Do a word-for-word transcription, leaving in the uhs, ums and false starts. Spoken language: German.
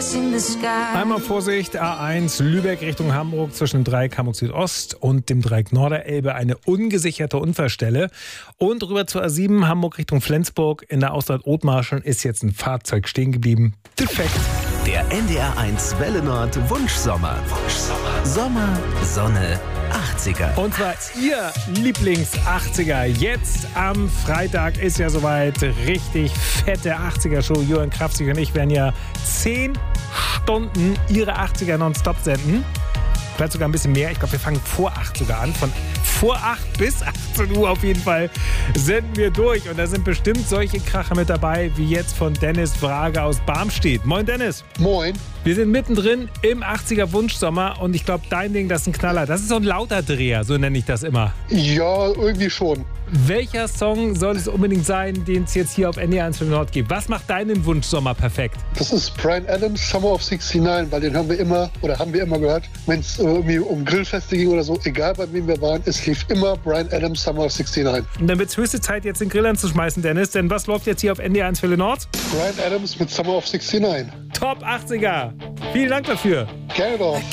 Einmal Vorsicht, A eins Lübeck Richtung Hamburg zwischen dem Dreieck Hamburg Südost und dem Dreieck Norderelbe eine ungesicherte Unfallstelle. Und rüber zur A sieben Hamburg Richtung Flensburg in der Ausfahrt Othmarschen ist jetzt ein Fahrzeug stehen geblieben. Defekt. Der N D R eins Welle Nord Wunschsommer. Wunschsommer. Sommer, Sonne, achtziger. Und zwar Ihr Lieblings-achtziger. Jetzt am Freitag ist ja soweit richtig fette achtziger-Show. Johann Krafzig und ich werden ja zehn Stunden Ihre achtziger nonstop senden. Vielleicht sogar ein bisschen mehr. Ich glaube, wir fangen vor acht sogar an. Von vor acht bis achtzehn Uhr auf jeden Fall senden wir durch. Und da sind bestimmt solche Kracher mit dabei, wie jetzt von Dennis Brage aus Barmstedt. Moin Dennis. Moin. Wir sind mittendrin im achtziger Wunschsommer und ich glaube, dein Ding, das ist ein Knaller. Das ist so ein Lauterdreher, so nenne ich das immer. Ja, irgendwie schon. Welcher Song soll es unbedingt sein, den es jetzt hier auf N D R eins für Nord gibt? Was macht deinen Wunschsommer perfekt? Das ist Bryan Adams, Summer of sixty-nine, weil den haben wir immer, oder haben wir immer gehört, wenn es irgendwie um Grillfeste ging oder so, egal bei wem wir waren, es lief immer Bryan Adams, Summer of sixty-nine. Und dann wird es höchste Zeit, jetzt den Grill anzuschmeißen, Dennis, denn was läuft jetzt hier auf N D R eins für Nord? Bryan Adams mit Summer of sixty-nine. Top achtziger. Vielen Dank dafür. Gerne doch.